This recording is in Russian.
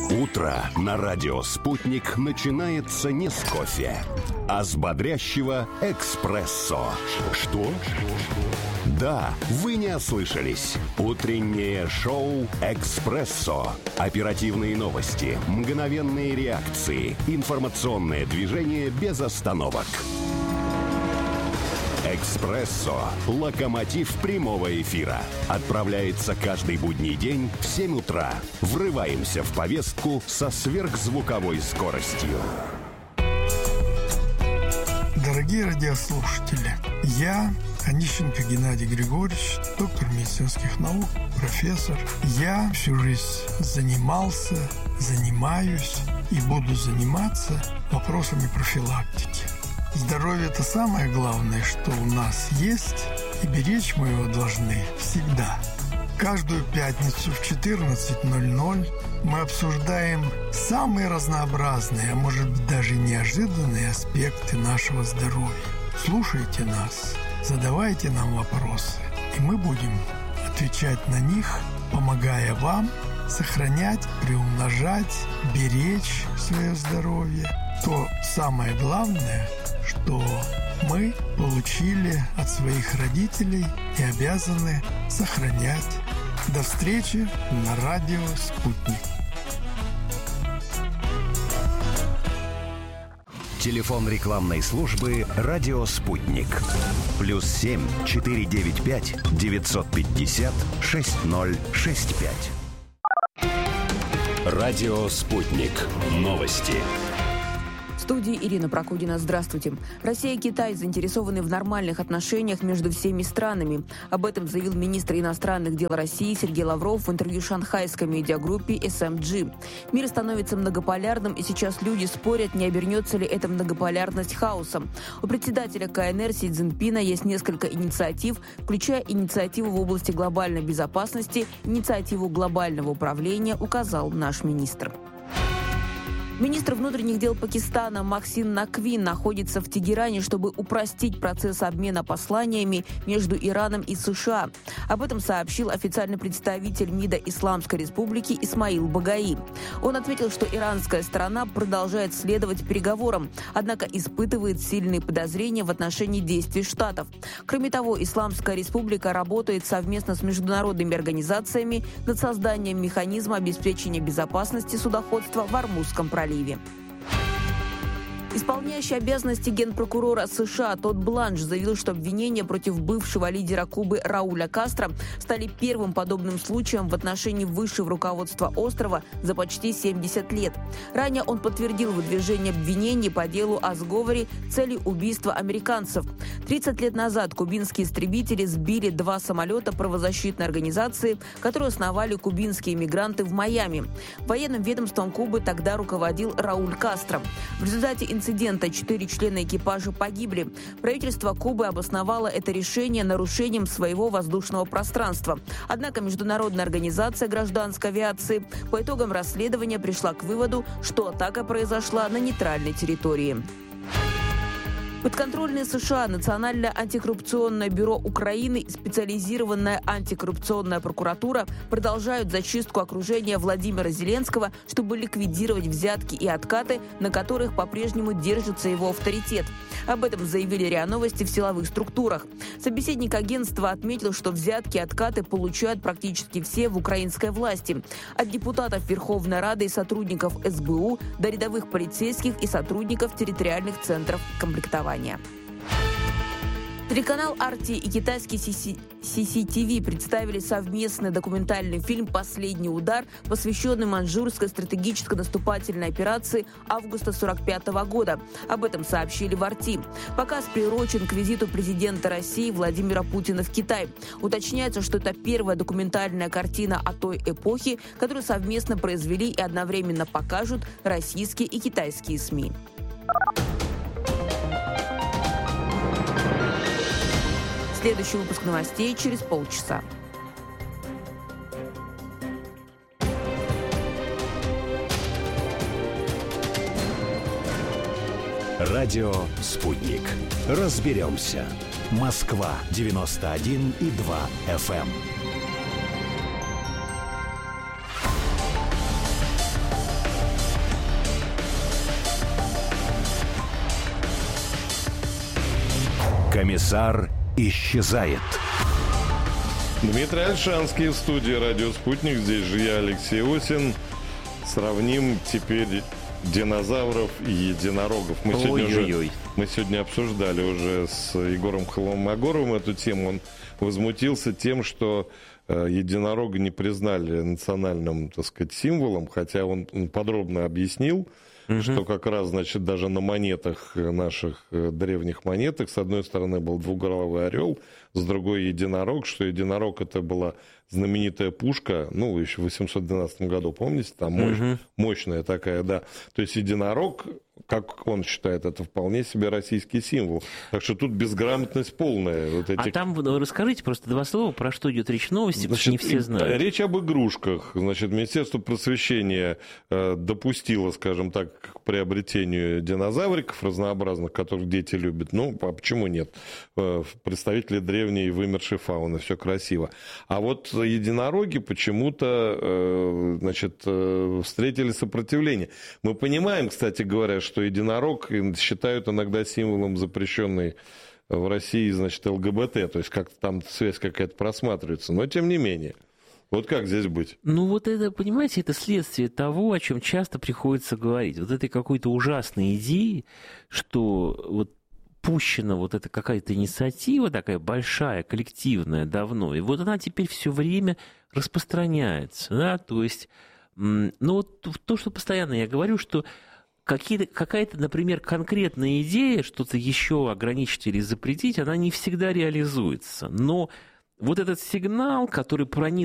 Утро на радио «Спутник» начинается не с кофе, а с бодрящего эспрессо. Что? Да, вы не ослышались. Утреннее шоу «Экспрессо». Оперативные новости, мгновенные реакции, информационное движение без остановок. «Экспрессо» – локомотив прямого эфира. Отправляется каждый будний день в 7 утра. Врываемся в повестку со сверхзвуковой скоростью. Дорогие радиослушатели, я, Онищенко Геннадий Григорьевич, доктор медицинских наук, профессор. Я всю жизнь занимался, занимаюсь и буду заниматься вопросами профилактики. Здоровье – это самое главное, что у нас есть, и беречь мы его должны всегда. Каждую пятницу в 14:00 мы обсуждаем самые разнообразные, а может быть даже неожиданные аспекты нашего здоровья. Слушайте нас, задавайте нам вопросы, и мы будем отвечать на них, помогая вам сохранять, приумножать, беречь свое здоровье. То самое главное, что мы получили от своих родителей и обязаны сохранять. До встречи на радио «Спутник». Телефон рекламной службы «Радио Спутник». +7 495 950 6065. Радио «Спутник». Новости. В студии Ирина Прокудина. Здравствуйте. Россия и Китай заинтересованы в нормальных отношениях между всеми странами. Об этом заявил министр иностранных дел России Сергей Лавров в интервью шанхайской медиагруппе SMG. Мир становится многополярным, и сейчас люди спорят, не обернется ли эта многополярность хаосом. У председателя КНР Си Цзиньпина есть несколько инициатив, включая инициативу в области глобальной безопасности, инициативу глобального управления, указал наш министр. Министр внутренних дел Пакистана Махсин Накви находится в Тегеране, чтобы упростить процесс обмена посланиями между Ираном и США. Об этом сообщил официальный представитель МИДа Исламской Республики Исмаил Багаи. Он отметил, что иранская сторона продолжает следовать переговорам, однако испытывает сильные подозрения в отношении действий Штатов. Кроме того, Исламская Республика работает совместно с международными организациями над созданием механизма обеспечения безопасности судоходства в Ормузском проливе. Исполняющий обязанности генпрокурора США Тодд Бланш заявил, что обвинения против бывшего лидера Кубы Рауля Кастро стали первым подобным случаем в отношении высшего руководства острова за почти 70 лет. Ранее он подтвердил выдвижение обвинений по делу о сговоре с целью убийства американцев. 30 лет назад кубинские истребители сбили 2 самолета правозащитной организации, которую основали кубинские мигранты в Майами. Военным ведомством Кубы тогда руководил Рауль Кастро. В результате инцидента 4 члена экипажа погибли. Правительство Кубы обосновало это решение нарушением своего воздушного пространства. Однако Международная организация гражданской авиации по итогам расследования пришла к выводу, что атака произошла на нейтральной территории. Подконтрольные США Национальное антикоррупционное бюро Украины и специализированная антикоррупционная прокуратура продолжают зачистку окружения Владимира Зеленского, чтобы ликвидировать взятки и откаты, на которых по-прежнему держится его авторитет. Об этом заявили РИА Новости в силовых структурах. Собеседник агентства отметил, что взятки и откаты получают практически все в украинской власти. От депутатов Верховной Рады и сотрудников СБУ до рядовых полицейских и сотрудников территориальных центров комплектования. Телеканал «Арти» и китайский CCTV представили совместный документальный фильм «Последний удар», посвященный маньчжурской стратегической наступательной операции августа 1945 года. Об этом сообщили в «Арти». Показ приурочен к визиту президента России Владимира Путина в Китай. Уточняется, что это первая документальная картина о той эпохе, которую совместно произвели и одновременно покажут российские и китайские СМИ. Следующий выпуск новостей через полчаса. Радио «Спутник». Разберемся. Москва 91,2 FM. Комиссар исчезает. Дмитрий Ольшанский в студии «Радио Спутник». Здесь же я, Алексей Осин. Сравним теперь динозавров и единорогов. Мы сегодня обсуждали уже с Егором Холмогоровым эту тему. Он возмутился тем, что единорога не признали национальным, так сказать, символом, хотя он подробно объяснил, что как раз, значит, даже на монетах, наших древних монетах, с одной стороны был двуголовый орел, с другой единорог, что единорог это была знаменитая пушка, ну, еще в 812 году, помните, там мощная такая, да. То есть единорог, как он считает, это вполне себе российский символ. Так что тут безграмотность полная. Вот эти... А там расскажите просто два слова, про что идет речь в новости, потому что не все знают. Речь об игрушках. Значит, Министерство просвещения допустило, скажем так, к приобретению динозавриков разнообразных, которых дети любят. Ну, а почему нет? Представители древней вымершей фауны, все красиво. А вот единороги почему-то, значит, встретили сопротивление. Мы понимаем, кстати говоря, что единорог считают иногда символом запрещенной в России, значит, ЛГБТ, то есть как-то там связь какая-то просматривается, но тем не менее. Вот как здесь быть? Ну вот это, понимаете, это следствие того, о чем часто приходится говорить. Вот этой какой-то ужасной идеи, что вот пущена вот эта какая-то инициатива такая большая, коллективная давно, и вот она теперь все время распространяется, да, то есть, ну вот то, что постоянно я говорю, что какая-то, например, конкретная идея, что-то еще ограничить или запретить, она не всегда реализуется, но вот этот сигнал, который